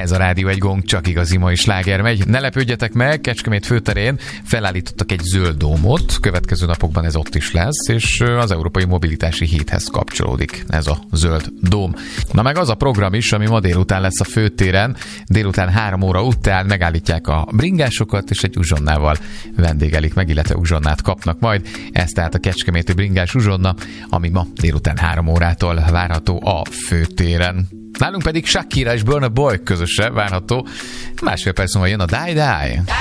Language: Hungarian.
Ez a Rádió Egy Gong, csak igazi mai sláger megy. Ne lepődjetek meg, Kecskemét főterén felállítottak egy zöld dómot, következő napokban ez ott is lesz, és az Európai Mobilitási Héthez kapcsolódik ez a zöld dóm. Na meg az a program is, ami ma délután lesz a főtéren, délután 3 óra után megállítják a bringásokat, és egy uzsonnával vendégelik meg, illetve uzsonnát kapnak majd. Ez tehát a kecskeméti bringás uzsonna, ami ma délután 3 órától várható a főtéren. Nálunk pedig Shakira és Burna Boy közöse várható. Másfél perc múlva jön a Die Die.